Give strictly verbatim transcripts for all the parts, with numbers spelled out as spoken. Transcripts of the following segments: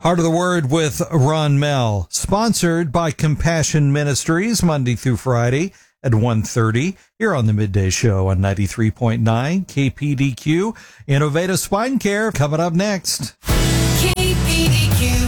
Heart of the Word with Ron Mell, sponsored by Compassion Ministries, Monday through Friday at one thirty, here on the Midday Show on ninety-three point nine K P D Q. Innovative Spine Care coming up next. K P D Q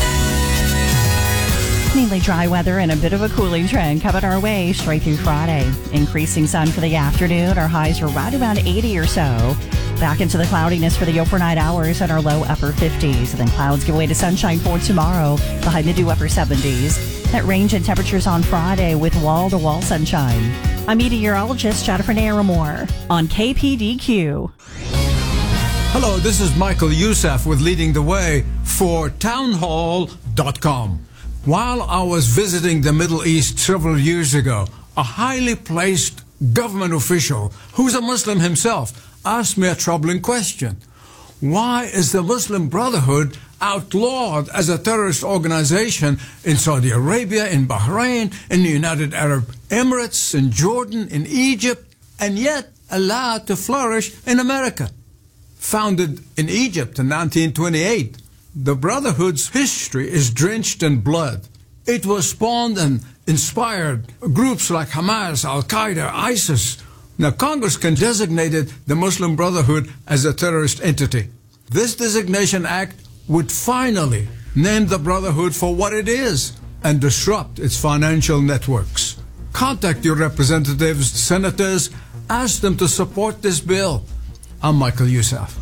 weather. Mainly dry weather and a bit of a cooling trend coming our way straight through Friday. Increasing sun for the afternoon. Our highs are right around eighty or so. Back into the cloudiness for the overnight hours at our low upper fifties. And then clouds give way to sunshine for tomorrow. The high mid to upper seventies. That range in temperatures on Friday with wall-to-wall sunshine. I'm meteorologist Jennifer Naramore on K P D Q. Hello, this is Michael Youssef with Leading the Way for townhall dot com. While I was visiting the Middle East several years ago, a highly placed government official, who's a Muslim himself, asked me a troubling question. Why is the Muslim Brotherhood outlawed as a terrorist organization in Saudi Arabia, in Bahrain, in the United Arab Emirates, in Jordan, in Egypt, and yet allowed to flourish in America? Founded in Egypt in nineteen twenty-eight, the Brotherhood's history is drenched in blood. It was spawned and inspired groups like Hamas, Al-Qaeda, ISIS. Now, Congress can designate the Muslim Brotherhood as a terrorist entity. This designation act would finally name the Brotherhood for what it is and disrupt its financial networks. Contact your representatives, senators, ask them to support this bill. I'm Michael Youssef.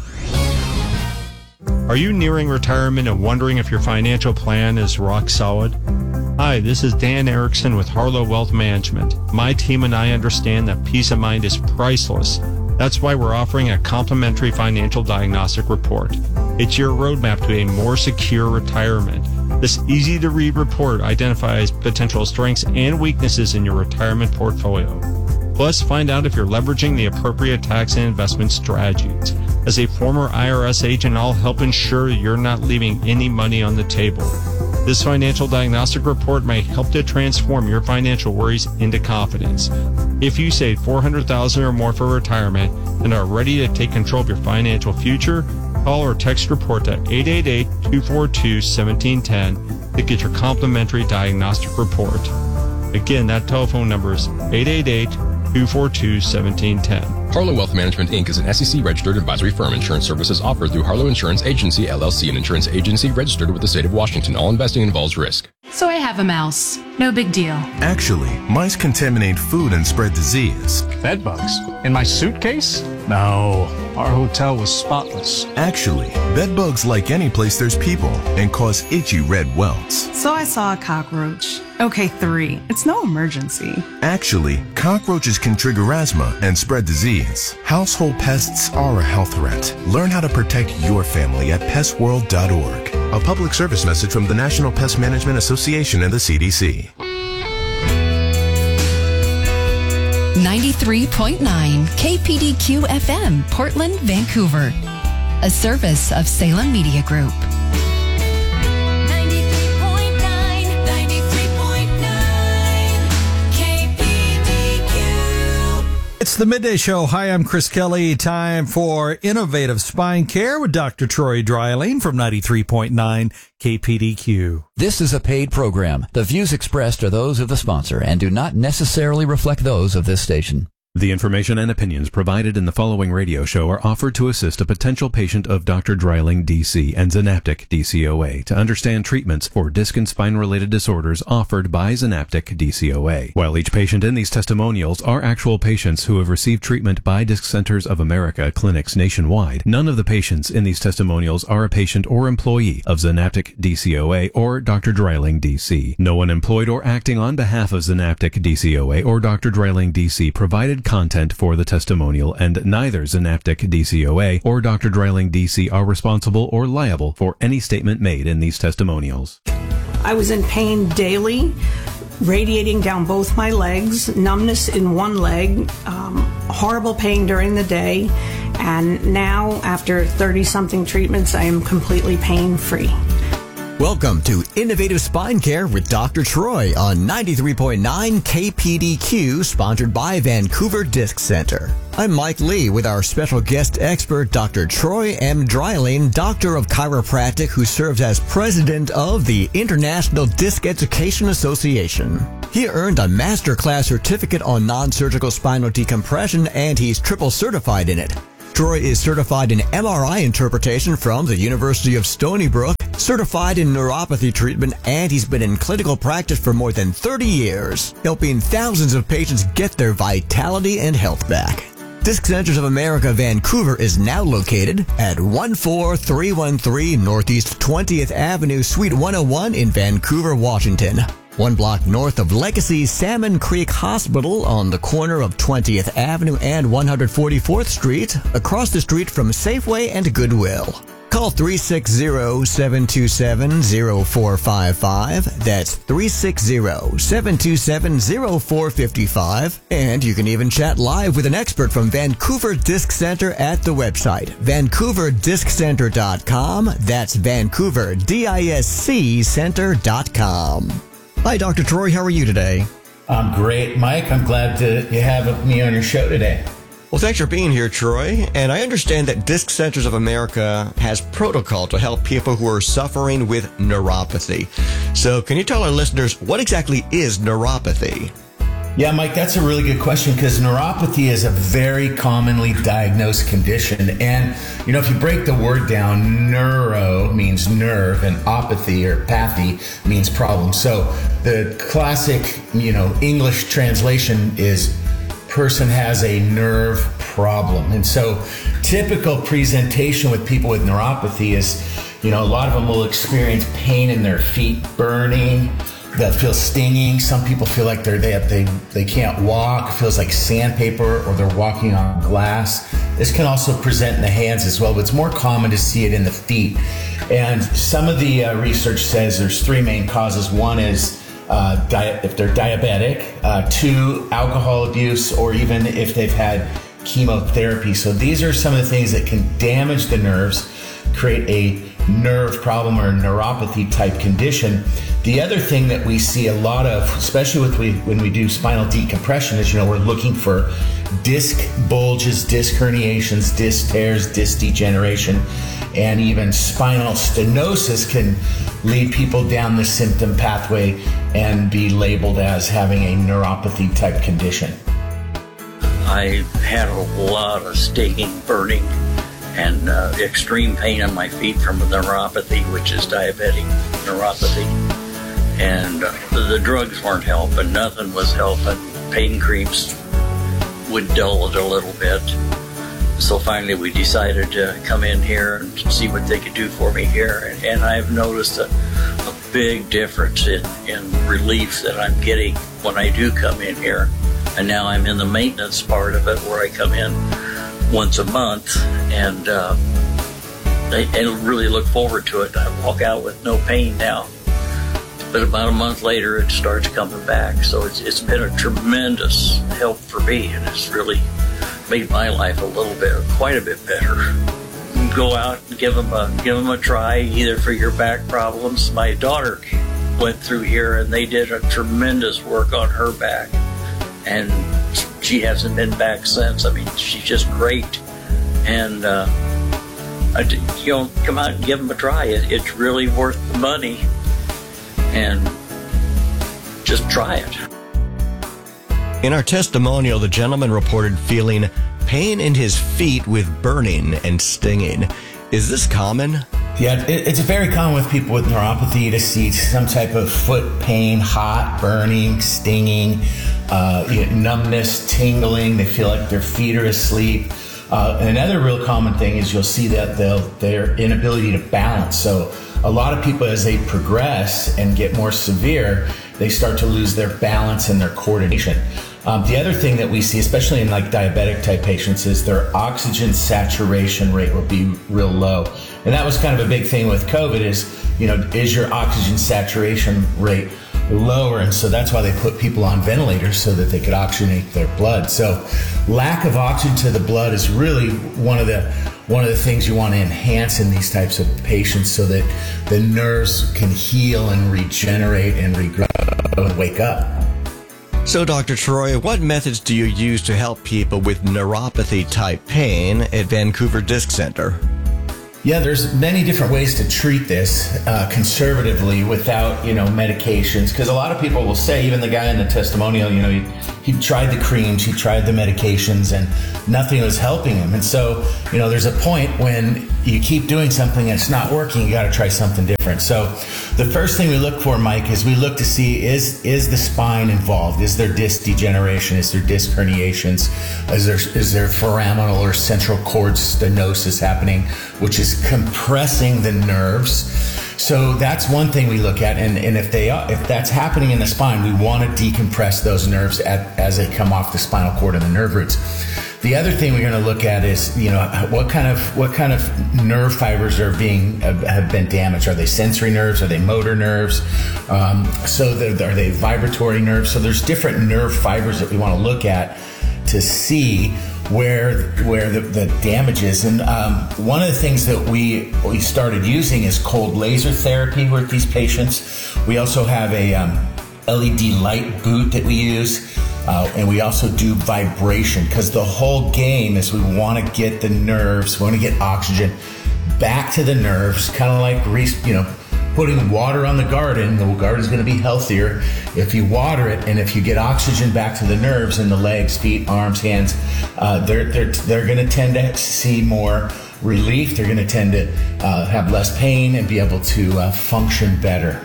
Are you nearing retirement and wondering if your financial plan is rock solid? Hi, this is Dan Erickson with Harlow Wealth Management. My team and I understand that peace of mind is priceless. That's why we're offering a complimentary financial diagnostic report. It's your roadmap to a more secure retirement. This easy-to-read report identifies potential strengths and weaknesses in your retirement portfolio. Plus, find out if you're leveraging the appropriate tax and investment strategies. As a former I R S agent, I'll help ensure you're not leaving any money on the table. This financial diagnostic report may help to transform your financial worries into confidence. If you save four hundred thousand dollars or more for retirement and are ready to take control of your financial future, call or text report to eight eight eight, two four two, one seven one zero to get your complimentary diagnostic report. Again, that telephone number is eight eight eight, two four two, one seven one zero. Harlow Wealth Management, Incorporated is an S E C-registered advisory firm. Insurance services offered through Harlow Insurance Agency, L L C, an insurance agency registered with the state of Washington. All investing involves risk. So I have a mouse. No big deal. Actually, mice contaminate food and spread disease. Bed bugs? In my suitcase? No. Our hotel was spotless. Actually, bed bugs like any place there's people and cause itchy red welts. So I saw a cockroach. Okay, three. It's no emergency. Actually, cockroaches can trigger asthma and spread disease. Household pests are a health threat. Learn how to protect your family at pest world dot org. A public service message from the National Pest Management Association and the C D C. ninety-three point nine K P D Q F M, Portland, Vancouver. A service of Salem Media Group. ninety-three point nine, ninety-three point nine K P D Q. It's the Midday Show. Hi, I'm Chris Kelly. Time for Innovative Spine Care with Doctor Troy Dreiling from ninety-three point nine K P D Q. This is a paid program. The views expressed are those of the sponsor and do not necessarily reflect those of this station. The information and opinions provided in the following radio show are offered to assist a potential patient of Doctor Dreiling, D C, and Zanaptic, D C O A, to understand treatments for disc and spine-related disorders offered by Zanaptic, D C O A. While each patient in these testimonials are actual patients who have received treatment by Disc Centers of America clinics nationwide, none of the patients in these testimonials are a patient or employee of Zanaptic, D C O A, or Doctor Dreiling, D C. No one employed or acting on behalf of Zanaptic, D C O A, or Doctor Dreiling, D C provided content for the testimonial, and neither Zanaptic, D C O A, or Doctor Dreiling, D C are responsible or liable for any statement made in these testimonials. I was in pain daily, radiating down both my legs, numbness in one leg, um, horrible pain during the day, and now, after thirty-something treatments, I am completely pain-free. Welcome to Innovative Spine Care with Doctor Troy on ninety-three point nine K P D Q, sponsored by Vancouver Disc Center. I'm Mike Lee with our special guest expert, Doctor Troy M. Dreiling, Doctor of Chiropractic, who serves as President of the International Disc Education Association. He earned a masterclass certificate on non-surgical spinal decompression, and he's triple certified in it. Troy is certified in M R I interpretation from the University of Stony Brook, certified in neuropathy treatment, and he's been in clinical practice for more than thirty years, helping thousands of patients get their vitality and health back. Disc Centers of America Vancouver is now located at one four three one three Northeast twentieth Avenue, Suite one oh one in Vancouver, Washington. One block north of Legacy Salmon Creek Hospital on the corner of twentieth Avenue and one hundred forty-fourth Street, across the street from Safeway and Goodwill. Call three six zero, seven two seven, zero four five five. That's three six zero, seven two seven, zero four five five. And you can even chat live with an expert from Vancouver Disc Center at the website, vancouver disc center dot com. That's Vancouver Disc Center dot com. Hi, Doctor Troy. How are you today? I'm great, Mike. I'm glad to you have me on your show today. Well, thanks for being here, Troy. And I understand that Disc Centers of America has protocol to help people who are suffering with neuropathy. So can you tell our listeners what exactly is neuropathy? Yeah, Mike, that's a really good question, because neuropathy is a very commonly diagnosed condition. And, you know, if you break the word down, neuro means nerve and opathy or pathy means problem. So the classic, you know, English translation is person has a nerve problem. And so typical presentation with people with neuropathy is, you know, a lot of them will experience pain in their feet, burning. They'll feel stinging. Some people feel like they're, they have, they they can't walk. It feels like sandpaper, or they're walking on glass. This can also present in the hands as well, but it's more common to see it in the feet. And some of the uh, research says there's three main causes. One is uh, diet, if they're diabetic. Uh, two, alcohol abuse, or even if they've had chemotherapy. So these are some of the things that can damage the nerves, create a nerve problem or neuropathy type condition. The other thing that we see a lot of, especially with we, when we do spinal decompression, is, you know, we're looking for disc bulges, disc herniations, disc tears, disc degeneration, and even spinal stenosis can lead people down the symptom pathway and be labeled as having a neuropathy type condition. I had a lot of stinging, burning, and uh, extreme pain in my feet from neuropathy, which is diabetic neuropathy. And uh, the drugs weren't helping. Nothing was helping. Pain creams would dull it a little bit. So finally we decided to come in here and see what they could do for me here. And, and I've noticed a, a big difference in, in relief that I'm getting when I do come in here. And now I'm in the maintenance part of it, where I come in once a month, and uh, I, I really look forward to it. I walk out with no pain now. But about a month later, it starts coming back. So it's, it's been a tremendous help for me, and it's really made my life a little bit, quite a bit better. Go out and give them a, give them a try, either for your back problems. My daughter went through here, and they did a tremendous work on her back, and she hasn't been back since. I mean, she's just great. And, uh, I, you know, come out and give them a try. It, it's really worth the money. And just try it. In our testimonial, the gentleman reported feeling pain in his feet with burning and stinging. Is this common? Yeah, it, it's very common with people with neuropathy to see some type of foot pain, hot, burning, stinging, uh, you know, numbness, tingling. They feel like their feet are asleep. Uh, another real common thing is you'll see that they'll, their inability to balance. So a lot of people, as they progress and get more severe, they start to lose their balance and their coordination. Um, the other thing that we see, especially in like diabetic type patients, is their oxygen saturation rate will be real low. And that was kind of a big thing with COVID is, you know, is your oxygen saturation rate lower? And so that's why they put people on ventilators, so that they could oxygenate their blood. So lack of oxygen to the blood is really one of the one of the things you want to enhance in these types of patients so that the nerves can heal and regenerate and regrow and wake up. So, Doctor Troy, what methods do you use to help people with neuropathy-type pain at Vancouver Disc Center? Yeah, there's many different ways to treat this uh, conservatively without, you know, medications. Because a lot of people will say, even the guy in the testimonial, you know, he, he tried the creams, he tried the medications, and nothing was helping him. And so, you know, there's a point when you keep doing something and it's not working, you got to try something different. So the first thing we look for, Mike, is we look to see, is is the spine involved? Is there disc degeneration? Is there disc herniations? Is there, is there foraminal or central cord stenosis happening, which is compressing the nerves? So that's one thing we look at, and, and if they are, if that's happening in the spine, we want to decompress those nerves at, as they come off the spinal cord and the nerve roots. The other thing we're going to look at is, you know, what kind of what kind of nerve fibers are being have been damaged. Are they sensory nerves? Are they motor nerves? Um, so are they vibratory nerves? So there's different nerve fibers that we want to look at to see where where the, the damage is. And um, one of the things that we we started using is cold laser therapy with these patients. We also have a um, L E D light boot that we use. Uh, and we also do vibration, because the whole game is we want to get the nerves, we want to get oxygen back to the nerves, kind of like, you know, putting water on the garden. The garden's going to be healthier if you water it, and if you get oxygen back to the nerves in the legs, feet, arms, hands, uh, they're, they're, they're going to tend to see more relief. They're going to tend to uh, have less pain and be able to uh, function better.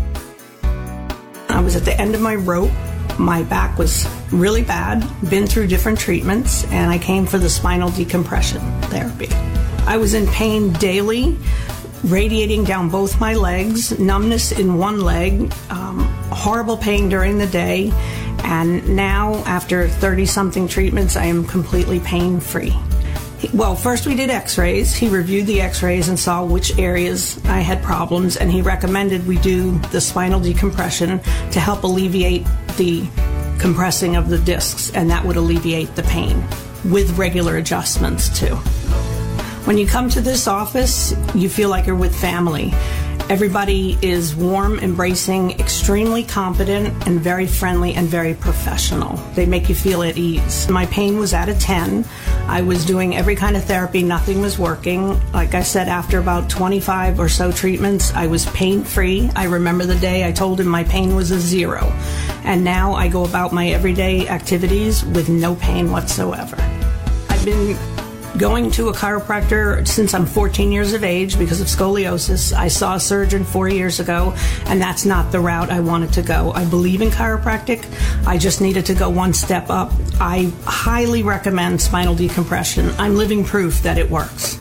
I was at the end of my rope. My back was really bad, been through different treatments, and I came for the spinal decompression therapy. I was in pain daily, radiating down both my legs, numbness in one leg, um, horrible pain during the day, and now, after thirty-something treatments, I am completely pain-free. Well, first we did x-rays. He reviewed the x-rays and saw which areas I had problems, and he recommended we do the spinal decompression to help alleviate the compressing of the discs, and that would alleviate the pain with regular adjustments too. When you come to this office, you feel like you're with family. Everybody is warm, embracing, extremely competent, and very friendly and very professional. They make you feel at ease. My pain was at a ten. I was doing every kind of therapy. Nothing was working. Like I said, after about twenty-five or so treatments, I was pain-free. I remember the day I told him my pain was a zero. And now I go about my everyday activities with no pain whatsoever. I've been going to a chiropractor since I'm fourteen years of age because of scoliosis. I saw a surgeon four years ago, and that's not the route I wanted to go. I believe in chiropractic. I just needed to go one step up. I highly recommend spinal decompression. I'm living proof that it works.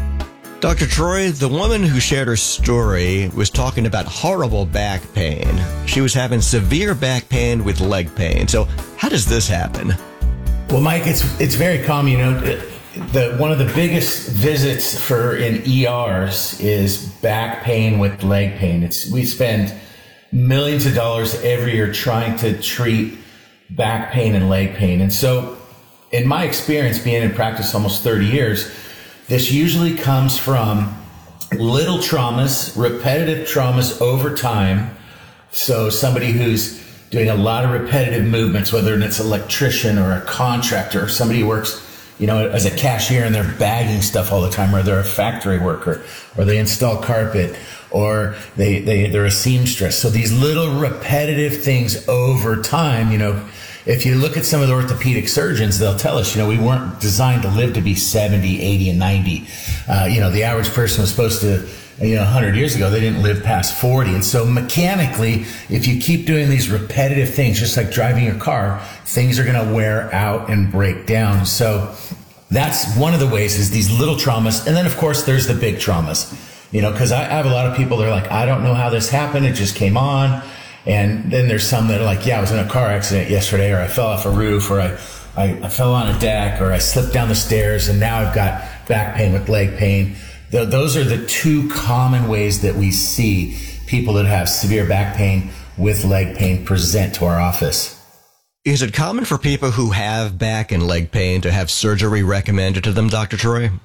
Doctor Troy, the woman who shared her story was talking about horrible back pain. She was having severe back pain with leg pain. So how does this happen? Well, Mike, it's it's very common, you know. The, one of the biggest visits for in E Rs is back pain with leg pain. It's, we spend millions of dollars every year trying to treat back pain and leg pain. And so in my experience, being in practice almost thirty years, this usually comes from little traumas, repetitive traumas over time. So somebody who's doing a lot of repetitive movements, whether it's an electrician or a contractor, or somebody who works, you know, as a cashier and they're bagging stuff all the time, or they're a factory worker, or they install carpet, or they, they, they're a seamstress. So these little repetitive things over time, you know, if you look at some of the orthopedic surgeons, they'll tell us, you know, we weren't designed to live to be seventy, eighty, and ninety. Uh, you know, the average person was supposed to, you know, one hundred years ago, they didn't live past forty. And so mechanically, if you keep doing these repetitive things, just like driving your car, things are going to wear out and break down. So that's one of the ways, is these little traumas. And then, of course, there's the big traumas, you know, because I, I have a lot of people that are like, I don't know how this happened. It just came on. And then there's some that are like, yeah, I was in a car accident yesterday, or I fell off a roof, or I, I, I fell on a deck, or I slipped down the stairs, and now I've got back pain with leg pain. Those are the two common ways that we see people that have severe back pain with leg pain present to our office. Is it common for people who have back and leg pain to have surgery recommended to them, Doctor Troy?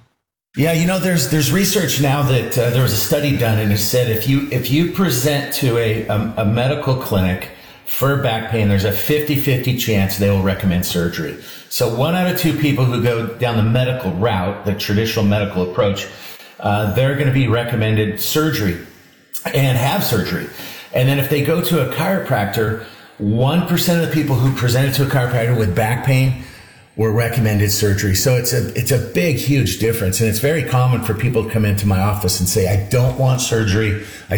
Yeah, you know, there's there's research now that uh, there was a study done, and it said if you if you present to a, a, a medical clinic for back pain, there's a fifty-fifty chance they will recommend surgery. So one out of two people who go down the medical route, the traditional medical approach, uh, they're going to be recommended surgery and have surgery. And then if they go to a chiropractor, one percent of the people who presented to a chiropractor with back pain were recommended surgery. So it's a it's a big, huge difference. And it's very common for people to come into my office and say, I don't want surgery. I